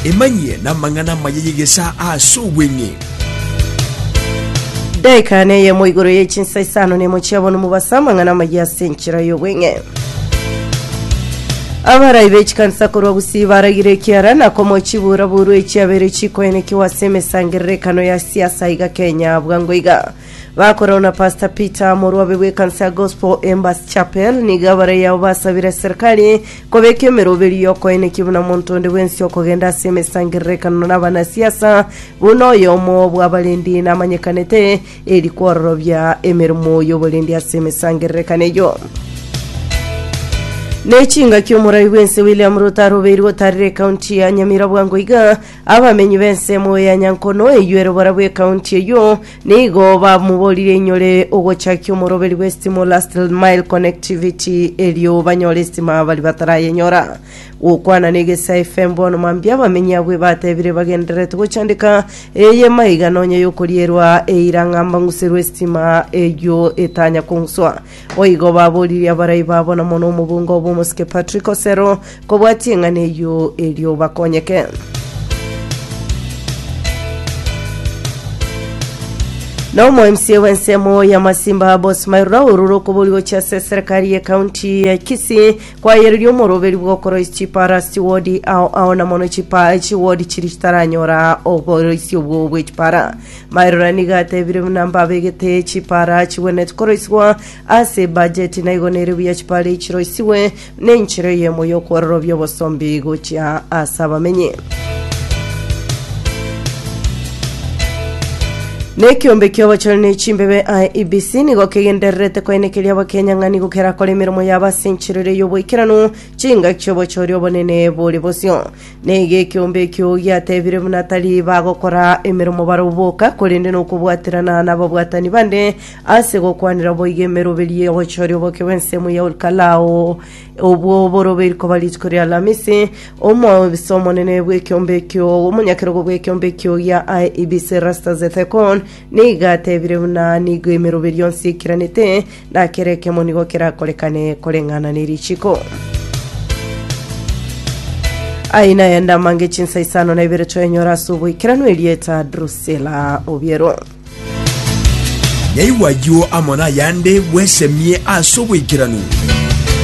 emanye na mangana mayegesa asubwenye Daikane ye moigoro ye chinsa isano ne mochiabo no mubasama ngana magia senchira yo wenye Abara ibechi kanisa korwa gusibara girekiara na komo chibura buru echiabere chiko ene kiwaseme sangere kano ya siasa iga Kenya bwango iga Bakorona Pastor Peter Morwa bewe kanisa Gospel Embassy Chapel ni gabara ya obasabira serikali kobeke meroberi yoko ene kibuna montonde wensi yoko genda seme sangere kano na bana siasa buno yomo bwabalendi na manyekanete eri korobya emermo yobolendi aseme sangere kanejo Nechinga kyomurayi wense William Ruto Roberi Tarire County ya Nyamira bwango iga abamenyi bense mo ya Nyankono eyero barabwe county yo nigo bamubolire nyole ogocha kyomuroberi West mo last mile connectivity elio banyole stima bali bataraye nyora ukwana negesa FM bono mambya bamenyi abwe batebire bagendere tugochandika eye mayiga nonye yokolierwa eirangamba nguserwe stima eyo etanya konswa oigo babolire abarayi babona mono mubungo Moske Patrick Osero kobwati ngane yo elio bakonyeke No mo MCA wensemo ya Masimba Boss Maira ururo kubuli cha serikali ya county ya Kisii kwa yeryo moroberi bwokoro ichipara stiwodi au na mono chipa chiwodi chiristaranyora oboro isyo bwechipara Maira niga tebire namba begete chipara chiwenet koroiswa ase budget na igonere bya chipara ichiro isiwe nenchire yemo yokororo byo bosombi gocha asaba menye Nekiombe kyobo chone chimbebe IEBC nigo kegenderete ko enekelia bakenya ngani gukera kole mirimo yaba senchirere yobwikirano chinga kyobo choryo bonene boli bosyo nege kiombe kyo yatebire munatali bagokora emirimo barubuka kolende no kubwatirana nabo bwatani bande asego kwanira boyige merobeli yo choryo bokewense mu ya ulkalao obwo boroberi ko balitkoria lamisi omo bisomonene bwe kiombe kyo umunyakero bwe kiombe kyo ya IEBC rasta zetekon niga tebire na nigo emeroberi yonsi kiranete na kereke monigo kera kolekane kolengana nirichiko Aina yanda mange chinsa isano na ibere choenyora subu ikiranu elieta Drusela Obiero Nyaiwa yo amona yande wesemie asubu ikiranu